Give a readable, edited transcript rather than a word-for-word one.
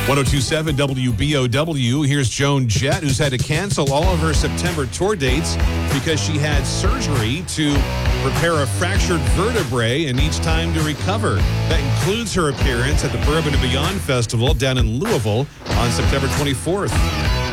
1027 WBOW. Here's Joan Jett, who's had to cancel all of her September tour dates because she had surgery to repair a fractured vertebrae and needs time to recover. That includes her appearance at the Bourbon and Beyond Festival down in Louisville on September 24th.